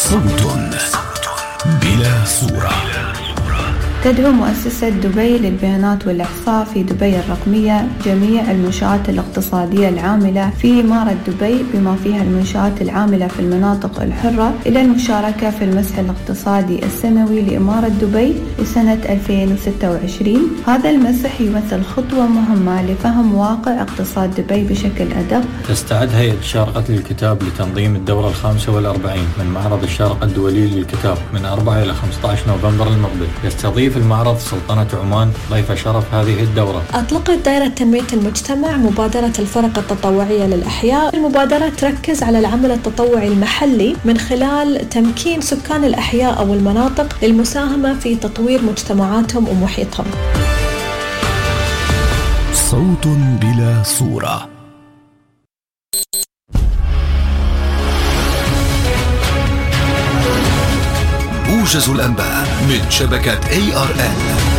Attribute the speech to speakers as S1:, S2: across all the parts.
S1: صوت بلا صورة.
S2: تدعو مؤسسة دبي للبيانات والإحصاء في دبي الرقمية جميع المنشآت الاقتصادية العاملة في إمارة دبي بما فيها المنشآت العاملة في المناطق الحرة إلى المشاركة في المسح الاقتصادي السنوي لإمارة دبي لسنة 2026. هذا المسح يمثل خطوة مهمة لفهم واقع اقتصاد دبي بشكل أدق.
S3: تستعد هيئة الشارقة للكتاب لتنظيم الدورة 45 من معرض الشارقة الدولي للكتاب من 4 إلى 15 نوفمبر المقبل. يستضيف المعرض سلطنة عمان ضيف شرف هذه الدورة.
S4: أطلقت دائرة تنمية المجتمع مبادرة الفرق التطوعية للأحياء. المبادرة تركز على العمل التطوعي المحلي من خلال تمكين سكان الأحياء أو المناطق للمساهمة في تطوير مجتمعاتهم ومحيطهم.
S1: صوت بلا صورة. موجز الأنباء من شبكة ARN.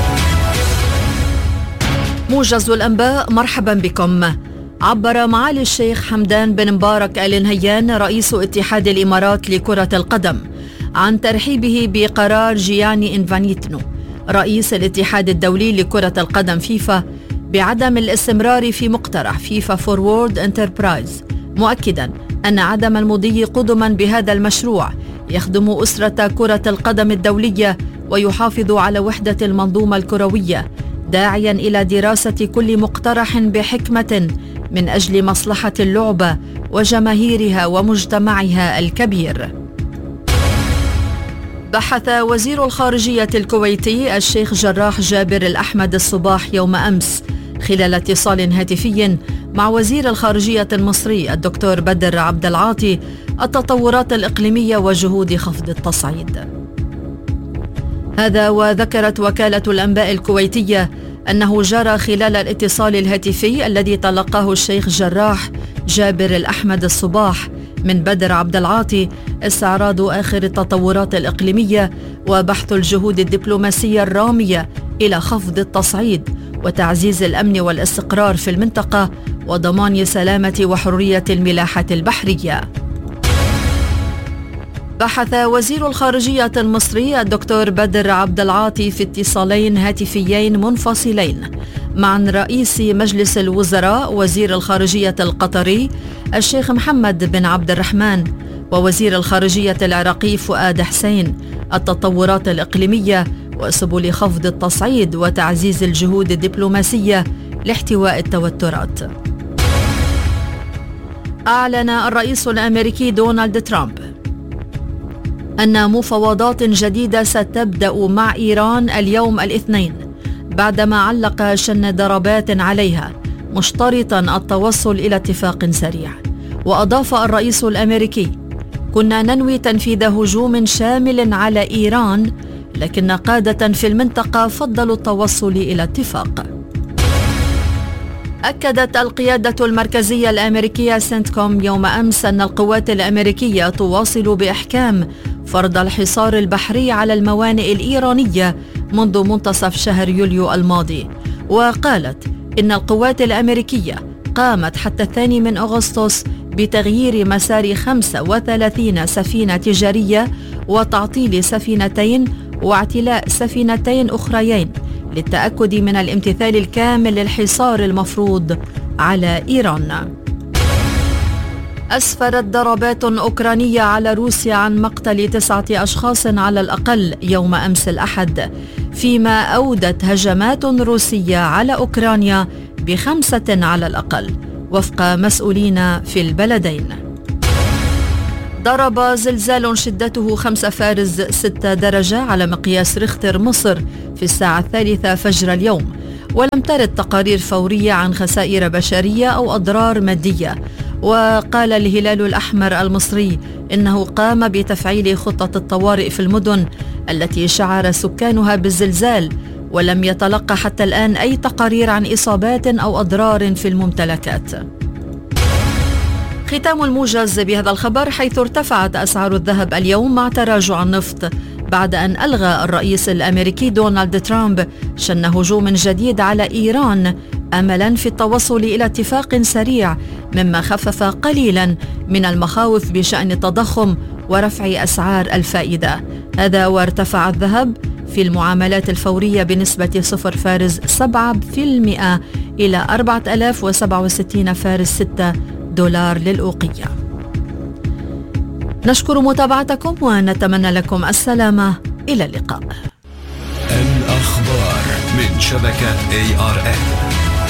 S5: موجز الأنباء، مرحبا بكم. عبر معالي الشيخ حمدان بن مبارك آل نهيان رئيس اتحاد الإمارات لكرة القدم عن ترحيبه بقرار جياني إنفانتينو رئيس الاتحاد الدولي لكرة القدم فيفا بعدم الاستمرار في مقترح فيفا فورورد انتربرايز، مؤكدا أن عدم المضي قدما بهذا المشروع يخدم أسرة كرة القدم الدولية ويحافظ على وحدة المنظومة الكروية، داعيا إلى دراسة كل مقترح بحكمة من أجل مصلحة اللعبة وجماهيرها ومجتمعها الكبير. بحث وزير الخارجية الكويتي الشيخ جراح جابر الأحمد الصباح يوم أمس خلال اتصال هاتفي مع وزير الخارجية المصري الدكتور بدر عبد العاطي التطورات الإقليمية وجهود خفض التصعيد. هذا وذكرت وكالة الأنباء الكويتية أنه جرى خلال الاتصال الهاتفي الذي تلقاه الشيخ جراح جابر الأحمد الصباح من بدر عبد العاطي استعراض آخر التطورات الإقليمية وبحث الجهود الدبلوماسية الرامية إلى خفض التصعيد وتعزيز الأمن والاستقرار في المنطقة وضمان سلامة وحرية الملاحة البحرية. بحث وزير الخارجية المصري الدكتور بدر عبد العاطي في اتصالين هاتفيين منفصلين مع رئيس مجلس الوزراء وزير الخارجية القطري الشيخ محمد بن عبد الرحمن ووزير الخارجية العراقي فؤاد حسين التطورات الإقليمية وسبل خفض التصعيد وتعزيز الجهود الدبلوماسية لاحتواء التوترات. أعلن الرئيس الأمريكي دونالد ترامب أن مفاوضات جديدة ستبدأ مع إيران اليوم الاثنين بعدما علق شن ضربات عليها مشترطا التوصل إلى اتفاق سريع. وأضاف الرئيس الأمريكي: كنا ننوي تنفيذ هجوم شامل على إيران، لكن قادة في المنطقة فضلوا التوصل إلى اتفاق. أكدت القيادة المركزية الأمريكية سنتكوم يوم أمس أن القوات الأمريكية تواصل بإحكام فرض الحصار البحري على الموانئ الإيرانية منذ منتصف شهر يوليو الماضي. وقالت إن القوات الأمريكية قامت حتى 2 أغسطس بتغيير مسار 35 سفينة تجارية وتعطيل سفينتين واعتلاء سفينتين أخريين للتأكد من الامتثال الكامل للحصار المفروض على إيران. أسفرت ضربات أوكرانية على روسيا عن مقتل 9 أشخاص على الأقل يوم أمس الأحد، فيما أودت هجمات روسية على أوكرانيا ب5 على الأقل وفق مسؤولين في البلدين. ضرب زلزال شدته 5.6 درجة على مقياس ريختر مصر في الساعة 3 فجر اليوم، ولم ترد تقارير فورية عن خسائر بشرية أو أضرار مادية. وقال الهلال الأحمر المصري إنه قام بتفعيل خطة الطوارئ في المدن التي شعر سكانها بالزلزال، ولم يتلقى حتى الآن أي تقارير عن إصابات أو أضرار في الممتلكات. ختام الموجز بهذا الخبر، حيث ارتفعت أسعار الذهب اليوم مع تراجع النفط بعد أن ألغى الرئيس الأمريكي دونالد ترامب شن هجوم جديد على إيران أملا في التوصل إلى اتفاق سريع، مما خفف قليلا من المخاوف بشأن التضخم ورفع أسعار الفائدة. هذا وارتفع الذهب في المعاملات الفورية بنسبة 0.7% إلى 4067.6 دولار للأوقية. نشكر متابعتكم ونتمنى لكم السلامة. إلى اللقاء.
S1: الأخبار من شبكة ARN.